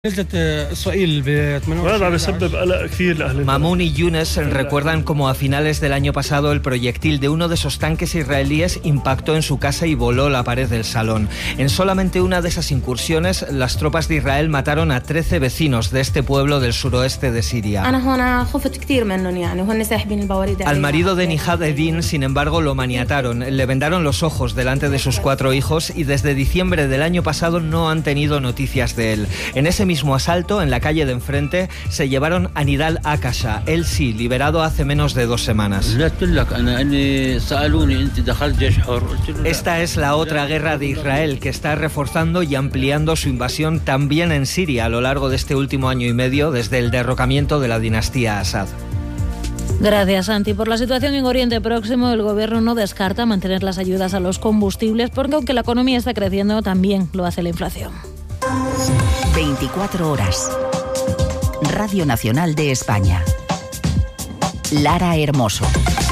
Mamoun y Younes recuerdan cómo a finales del año pasado el proyectil de uno de esos tanques israelíes impactó en su casa y voló la pared del salón. En solamente una de esas incursiones, las tropas de Israel mataron a 13 vecinos de este pueblo del suroeste de Siria. Al marido de Nihad Edin, sin embargo, lo maniataron, le vendaron los ojos delante de sus 4 hijos y desde diciembre del año pasado no han tenido noticias de él. En ese mismo asalto, en la calle de enfrente, se llevaron a Nidal Akasha, él sí, liberado hace menos de 2 semanas. Esta es la otra guerra de Israel, que está reforzando y ampliando su invasión también en Siria a lo largo de este último año y medio, desde el derrocamiento de la dinastía Assad. Gracias, Santi. Por la situación en Oriente Próximo, el gobierno no descarta mantener las ayudas a los combustibles, porque aunque la economía está creciendo, también lo hace la inflación. 24 horas. Radio Nacional de España. Lara Hermoso.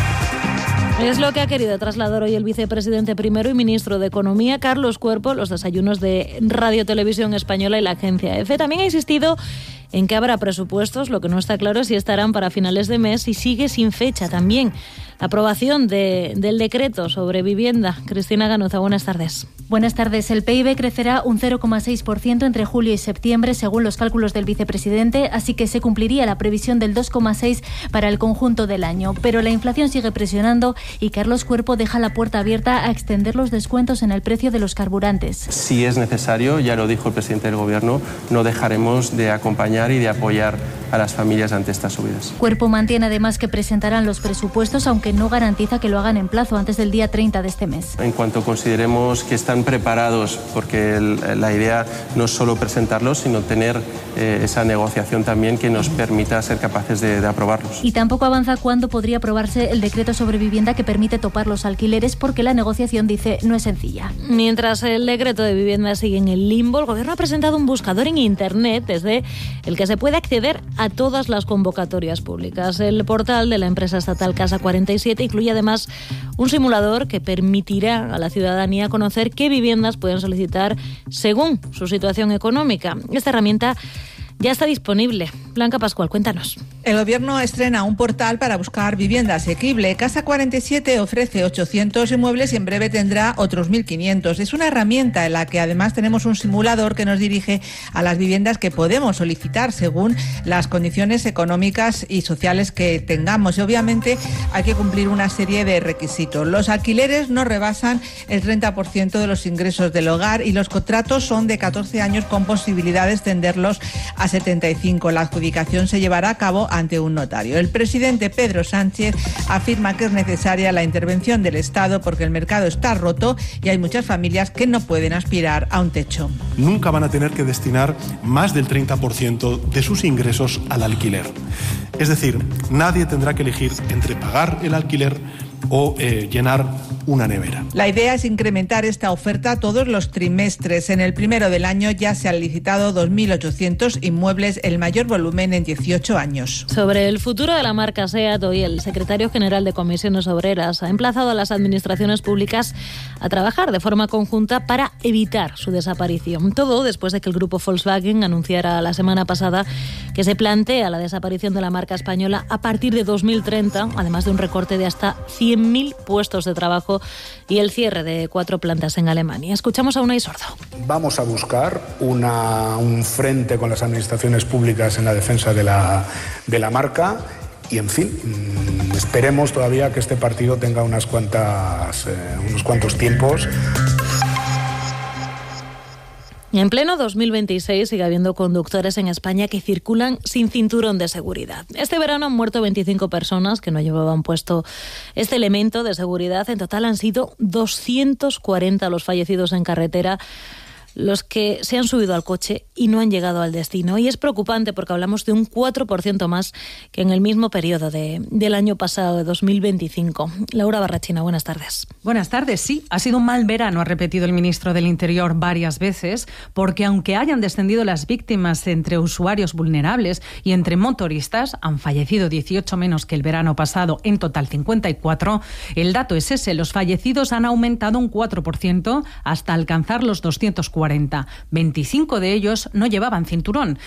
Es lo que ha querido trasladar hoy el vicepresidente primero y ministro de Economía, Carlos Cuerpo, los desayunos de Radio Televisión Española y la agencia EFE. También ha insistido en que habrá presupuestos, lo que no está claro es si estarán para finales de mes y sigue sin fecha también la aprobación del decreto sobre vivienda. Cristina Ganuza, buenas tardes. Buenas tardes. El PIB crecerá un 0,6% entre julio y septiembre, según los cálculos del vicepresidente, así que se cumpliría la previsión del 2,6% para el conjunto del año. Pero la inflación sigue presionando y Carlos Cuerpo deja la puerta abierta a extender los descuentos en el precio de los carburantes. Si es necesario, ya lo dijo el presidente del Gobierno, no dejaremos de acompañar y de apoyar a las familias ante estas subidas. Cuerpo mantiene además que presentarán los presupuestos, aunque no garantiza que lo hagan en plazo antes del día 30 de este mes. En cuanto consideremos que están preparados, porque la idea no es solo presentarlos, sino tener esa negociación también que nos permita ser capaces de aprobarlos. Y tampoco avanza cuándo podría aprobarse el decreto sobre vivienda que permite topar los alquileres, porque la negociación, dice, no es sencilla. Mientras el decreto de vivienda sigue en el limbo, el Gobierno ha presentado un buscador en Internet desde el que se puede acceder a todas las convocatorias públicas. El portal de la empresa estatal Casa 47 incluye además un simulador que permitirá a la ciudadanía conocer qué viviendas pueden solicitar según su situación económica. Esta herramienta ya está disponible. Blanca Pascual, cuéntanos. El Gobierno estrena un portal para buscar vivienda asequible. Casa 47 ofrece 800 inmuebles y en breve tendrá otros 1.500. Es una herramienta en la que además tenemos un simulador que nos dirige a las viviendas que podemos solicitar según las condiciones económicas y sociales que tengamos. Y obviamente hay que cumplir una serie de requisitos. Los alquileres no rebasan el 30% de los ingresos del hogar y los contratos son de 14 años con posibilidad de extenderlos a 75. La adjudicación se llevará a cabo ante un notario. El presidente Pedro Sánchez afirma que es necesaria la intervención del Estado porque el mercado está roto y hay muchas familias que no pueden aspirar a un techo. Nunca van a tener que destinar más del 30% de sus ingresos al alquiler. Es decir, nadie tendrá que elegir entre pagar el alquiler o llenar una nevera. La idea es incrementar esta oferta todos los trimestres. En el primero del año ya se han licitado 2.800 inmuebles, el mayor volumen en 18 años. Sobre el futuro de la marca SEAT, hoy el secretario general de Comisiones Obreras ha emplazado a las administraciones públicas a trabajar de forma conjunta para evitar su desaparición. Todo después de que el grupo Volkswagen anunciara la semana pasada que se plantea la desaparición de la marca española a partir de 2030, además de un recorte de hasta 100.000 puestos de trabajo y el cierre de 4 plantas en Alemania. Escuchamos a Unai Sordo. Vamos a buscar un frente con las administraciones públicas en la defensa de la marca y, en fin, esperemos todavía que este partido tenga unos cuantos tiempos. En pleno 2026 sigue habiendo conductores en España que circulan sin cinturón de seguridad. Este verano han muerto 25 personas que no llevaban puesto este elemento de seguridad. En total han sido 240 los fallecidos en carretera, los que se han subido al coche y no han llegado al destino. Y es preocupante porque hablamos de un 4% más que en el mismo periodo del año pasado, de 2025. Laura Barrachina, buenas tardes. Buenas tardes. Sí, ha sido un mal verano, ha repetido el ministro del Interior varias veces, porque aunque hayan descendido las víctimas entre usuarios vulnerables y entre motoristas, han fallecido 18 menos que el verano pasado, en total 54. El dato es ese, los fallecidos han aumentado un 4% hasta alcanzar los 204 40. 25 de ellos no llevaban cinturón.